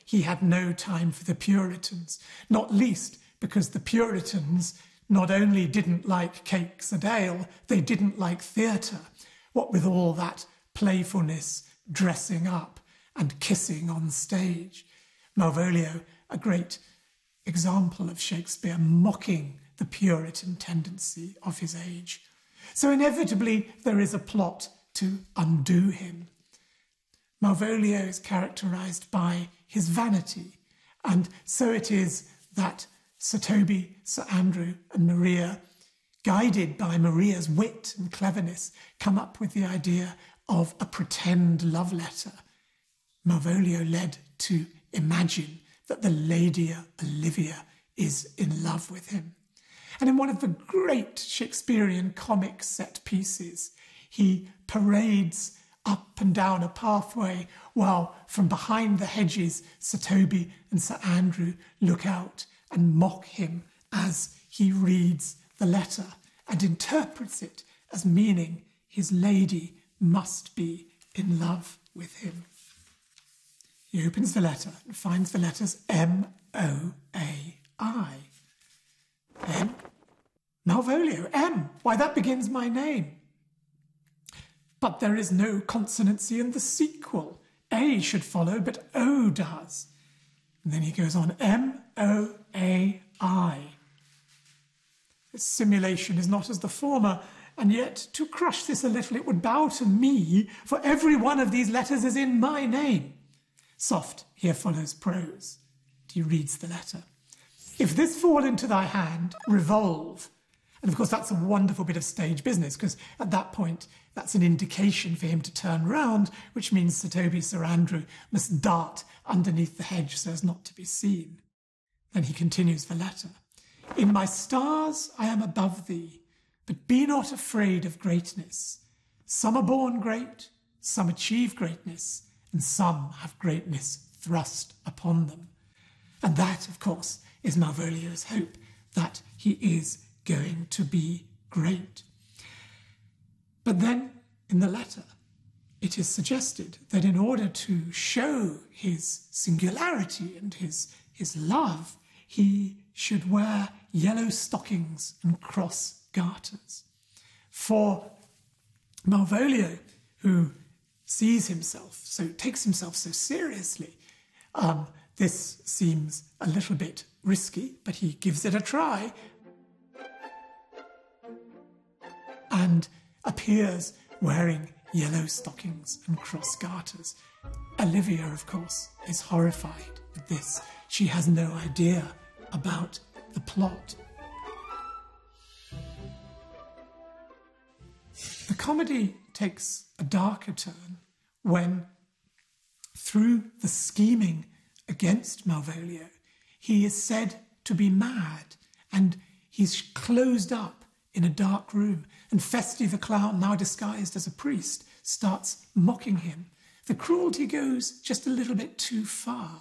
he had no time for the Puritans, not least because the Puritans not only didn't like cakes and ale, they didn't like theatre, what with all that playfulness, dressing up and kissing on stage. Malvolio, a great example of Shakespeare mocking the Puritan tendency of his age. So inevitably there is a plot to undo him. Malvolio is characterised by his vanity, and so it is that Sir Toby, Sir Andrew and Maria, guided by Maria's wit and cleverness, come up with the idea of a pretend love letter. Malvolio led to imagine that the Lady Olivia is in love with him. And in one of the great Shakespearean comic set pieces, he parades up and down a pathway while from behind the hedges Sir Toby and Sir Andrew look out and mock him as he reads the letter and interprets it as meaning his lady must be in love with him. He opens the letter and finds the letters M-O-A-I. M? Malvolio, M. Why, that begins my name. But there is no consonancy in the sequel. A should follow, but O does. And then he goes on, M-O-A-I. This simulation is not as the former, and yet, to crush this a little, it would bow to me, for every one of these letters is in my name. Soft, here follows prose. He reads the letter. If this fall into thy hand, revolve. And of course, that's a wonderful bit of stage business, because at that point, that's an indication for him to turn round, which means Sir Toby, Sir Andrew must dart underneath the hedge so as not to be seen. Then he continues the letter. In my stars I am above thee, but be not afraid of greatness. Some are born great, some achieve greatness, and some have greatness thrust upon them. And that, of course, is Malvolio's hope, that he is going to be great. But then, in the letter, it is suggested that in order to show his singularity and his love, he should wear yellow stockings and cross garters. For Malvolio, who sees himself, takes himself so seriously, this seems a little bit risky, but he gives it a try and appears wearing yellow stockings and cross garters. Olivia, of course, is horrified at this. She has no idea about the plot. The comedy takes a darker turn when, through the scheming against Malvolio, he is said to be mad, and he's closed up in a dark room, and Feste the clown, now disguised as a priest, starts mocking him. The cruelty goes just a little bit too far.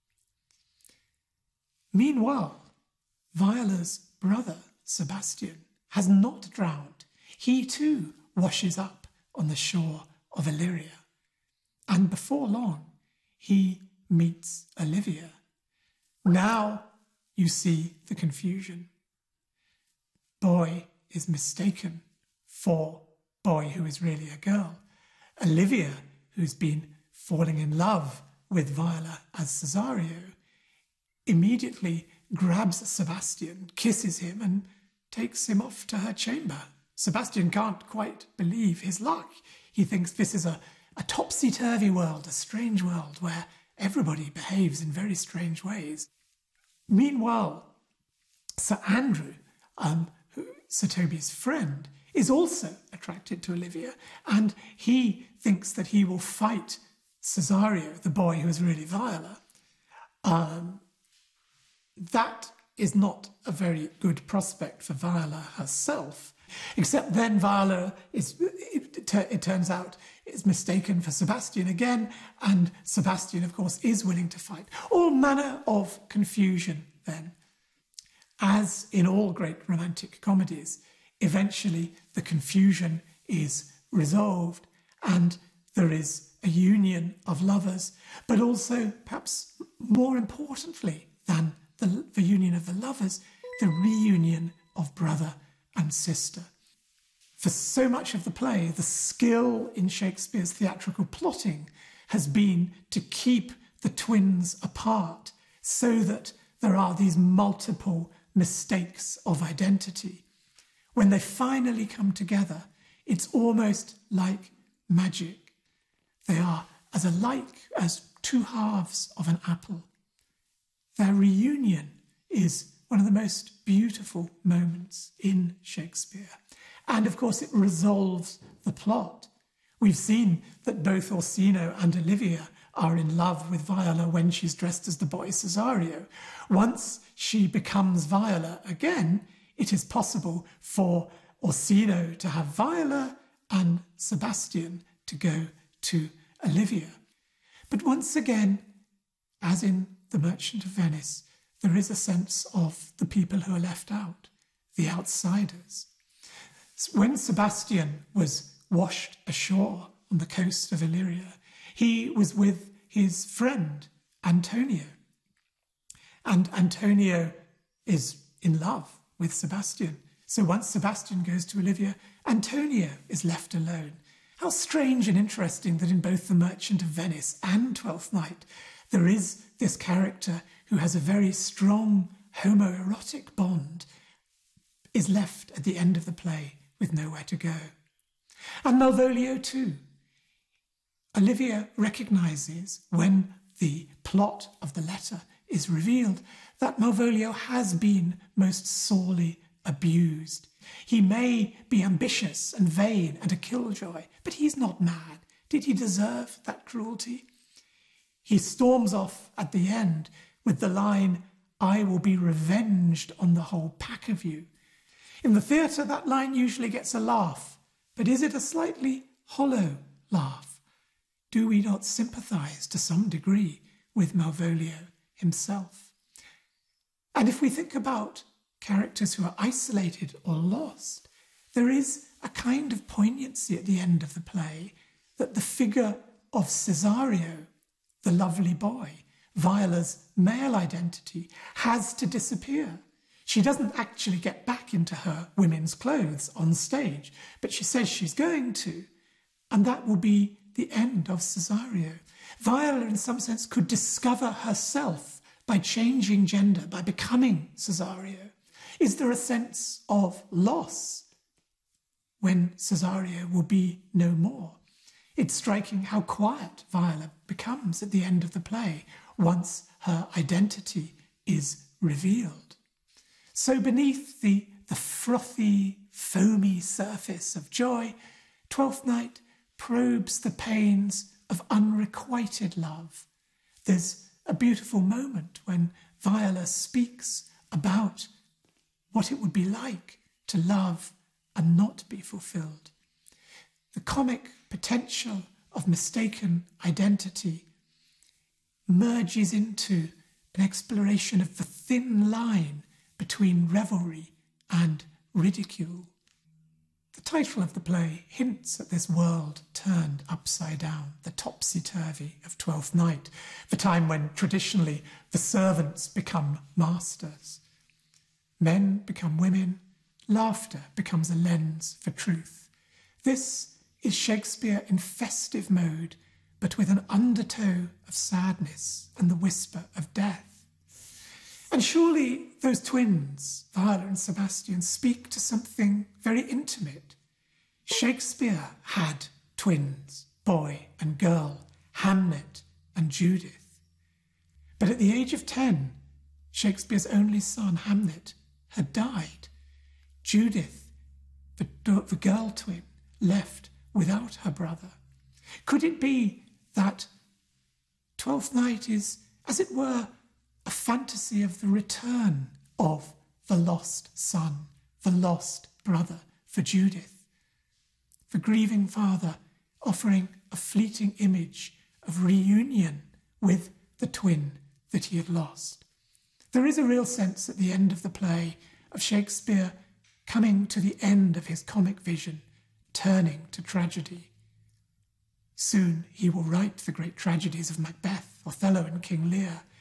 Meanwhile, Viola's brother, Sebastian, has not drowned. He too washes up on the shore of Illyria. And before long, he meets Olivia. Now you see the confusion. Boy is mistaken for boy who is really a girl. Olivia, who's been falling in love with Viola as Cesario, immediately grabs Sebastian, kisses him, and takes him off to her chamber. Sebastian can't quite believe his luck. He thinks this is a topsy-turvy world, a strange world where everybody behaves in very strange ways. Meanwhile, Sir Andrew, Sir Toby's friend, is also attracted to Olivia, and he thinks that he will fight Cesario, the boy who is really Viola. That is not a very good prospect for Viola herself, except then Viola is, it turns out, is mistaken for Sebastian again, and Sebastian, of course, is willing to fight. All manner of confusion then. As in all great romantic comedies, eventually the confusion is resolved and there is a union of lovers, but also, perhaps more importantly than the union of the lovers, the reunion of brother and sister. For so much of the play, the skill in Shakespeare's theatrical plotting has been to keep the twins apart so that there are these multiple mistakes of identity. When they finally come together, it's almost like magic. They are as alike as two halves of an apple. Their reunion is one of the most beautiful moments in Shakespeare. And of course, it resolves the plot. We've seen that both Orsino and Olivia are in love with Viola when she's dressed as the boy Cesario. Once she becomes Viola again, it is possible for Orsino to have Viola and Sebastian to go to Olivia. But once again, as in The Merchant of Venice, there is a sense of the people who are left out, the outsiders. When Sebastian was washed ashore on the coast of Illyria, he was with his friend Antonio. And Antonio is in love with Sebastian. So once Sebastian goes to Olivia, Antonio is left alone. How strange and interesting that in both The Merchant of Venice and Twelfth Night, there is this character who has a very strong homoerotic bond, is left at the end of the play with nowhere to go. And Malvolio too. Olivia recognises, when the plot of the letter is revealed, that Malvolio has been most sorely abused. He may be ambitious and vain and a killjoy, but he's not mad. Did he deserve that cruelty? He storms off at the end with the line, "I will be revenged on the whole pack of you." In the theatre, that line usually gets a laugh, but is it a slightly hollow laugh? Do we not sympathise to some degree with Malvolio himself? And if we think about characters who are isolated or lost, there is a kind of poignancy at the end of the play that the figure of Cesario, the lovely boy, Viola's male identity, has to disappear. She doesn't actually get back into her women's clothes on stage, but she says she's going to, and that will be the end of Cesario. Viola, in some sense, could discover herself by changing gender, by becoming Cesario. Is there a sense of loss when Cesario will be no more? It's striking how quiet Viola becomes at the end of the play once her identity is revealed. So beneath the frothy, foamy surface of joy, Twelfth Night probes the pains of unrequited love. There's a beautiful moment when Viola speaks about what it would be like to love and not be fulfilled. The comic potential of mistaken identity merges into an exploration of the thin line between revelry and ridicule. The title of the play hints at this world turned upside down, the topsy-turvy of Twelfth Night, the time when traditionally the servants become masters. Men become women, laughter becomes a lens for truth. This is Shakespeare in festive mode, but with an undertow of sadness and the whisper of death. And surely those twins, Viola and Sebastian, speak to something very intimate. Shakespeare had twins, boy and girl, Hamlet and Judith. But at the age of 10, Shakespeare's only son, Hamlet, had died. Judith, the girl twin, left without her brother. Could it be that Twelfth Night is, as it were, a fantasy of the return of the lost son, the lost brother for Judith? The grieving father offering a fleeting image of reunion with the twin that he had lost. There is a real sense at the end of the play of Shakespeare coming to the end of his comic vision, turning to tragedy. Soon he will write the great tragedies of Macbeth, Othello, and King Lear,